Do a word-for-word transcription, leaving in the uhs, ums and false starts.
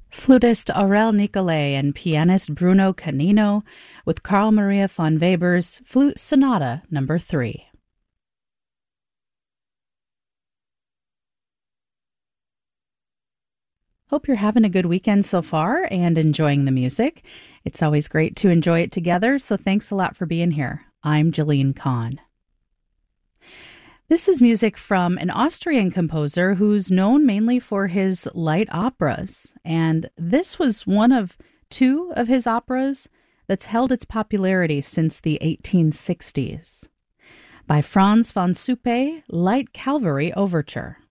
Flutist Aurel Nicolai and pianist Bruno Canino with Carl Maria von Weber's Flute Sonata number three. Hope you're having a good weekend so far and enjoying the music. It's always great to enjoy it together, so thanks a lot for being here. I'm Jeline Kahn. This is music from an Austrian composer who's known mainly for his light operas, and this was one of two of his operas that's held its popularity since the eighteen sixties. By Franz von Suppe, Light Cavalry Overture.